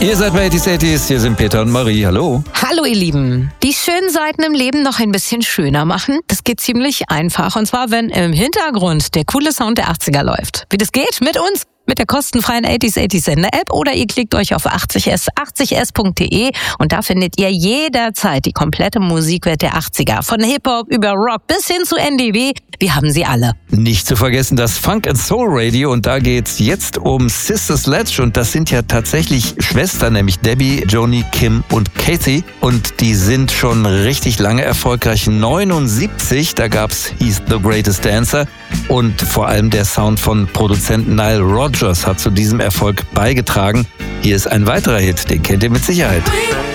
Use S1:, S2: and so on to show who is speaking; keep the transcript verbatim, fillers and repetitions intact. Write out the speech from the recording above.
S1: Ihr seid bei achtzig achtzig, hier sind Peter und Marie. Hallo.
S2: Hallo ihr Lieben. Die schönen Seiten im Leben noch ein bisschen schöner machen, das geht ziemlich einfach. Und zwar, wenn im Hintergrund der coole Sound der achtziger läuft. Wie das geht? Mit uns. Mit der kostenfreien achtzig achtzig Sender-App oder ihr klickt euch auf achtzig s achtzig s punkt de und da findet ihr jederzeit die komplette Musikwelt der achtziger. Von Hip-Hop über Rock bis hin zu N D W. Wir haben sie alle.
S1: Nicht zu vergessen das Funk and Soul Radio und da geht's jetzt um Sister Sledge und das sind ja tatsächlich Schwestern, nämlich Debbie, Joni, Kim und Kathy und die sind schon richtig lange erfolgreich. neunundsiebzig, da gab's He's the Greatest Dancer und vor allem der Sound von Produzenten Nile Rodgers hat zu diesem Erfolg beigetragen. Hier ist ein weiterer Hit, den kennt ihr mit Sicherheit.